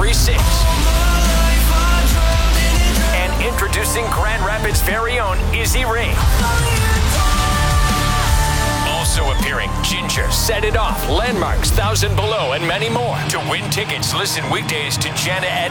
every 6. And introducing Grand Rapids' very own Izzy Ray. Also appearing, Ginger, Set It Off, Landmarks, 1,000 Below, and many more. To win tickets, listen weekdays to Jana at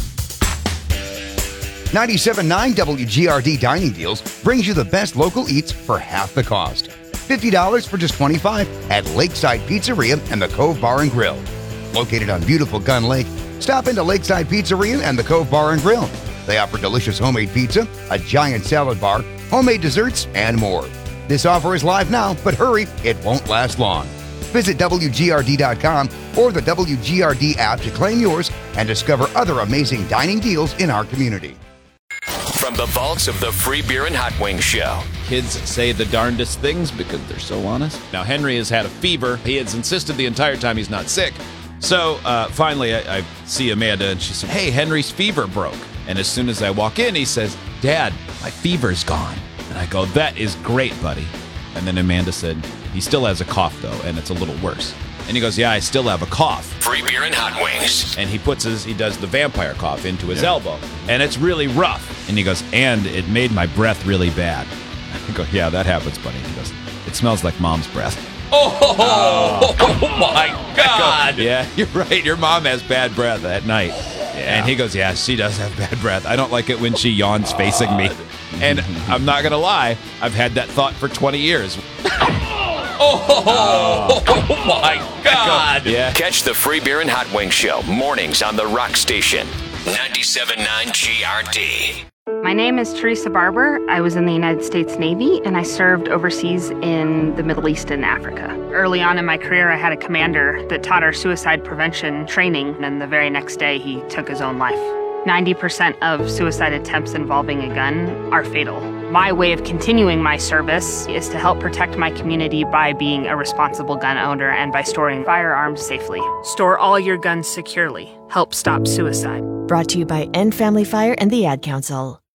97.9 WGRD Dining Deals brings you the best local eats for half the cost. $50 for just $25 at Lakeside Pizzeria and the Cove Bar and Grill. Located on beautiful Gun Lake, stop into Lakeside Pizzeria and the Cove Bar and Grill. They offer delicious homemade pizza, a giant salad bar, homemade desserts, and more. This offer is live now, but hurry, it won't last long. Visit WGRD.com or the WGRD app to claim yours and discover other amazing dining deals in our community. From the vaults of the Free Beer and Hot Wings Show. Kids say the darndest things because they're so honest. Now, Henry has had a fever. He has insisted the entire time he's not sick. So, finally, I see Amanda, and she said, "Hey, Henry's fever broke." And as soon as I walk in, he says, "Dad, my fever's gone." And I go, "That is great, buddy." And then Amanda said, "He still has a cough, though, and it's a little worse." And he goes, "Yeah, I still have a cough." Free Beer and Hot Wings. And he does the vampire cough into his elbow. And it's really rough. And he goes, "And it made my breath really bad." I go, "Yeah, that happens, buddy." He goes, "It smells like mom's breath." Oh my God. Go, "Yeah, you're right. Your mom has bad breath at night." Yeah. And he goes, "Yeah, she does have bad breath. I don't like it when she yawns facing me." And I'm not going to lie, I've had that thought for 20 years. Oh my God. Yeah. Catch the Free Beer and Hot Wings Show mornings on the Rock Station. 97.9 GRD. My name is Teresa Barber. I was in the United States Navy, and I served overseas in the Middle East and Africa. Early on in my career, I had a commander that taught our suicide prevention training, and the very next day, he took his own life. 90% of suicide attempts involving a gun are fatal. My way of continuing my service is to help protect my community by being a responsible gun owner and by storing firearms safely. Store all your guns securely. Help stop suicide. Brought to you by End Family Fire and the Ad Council.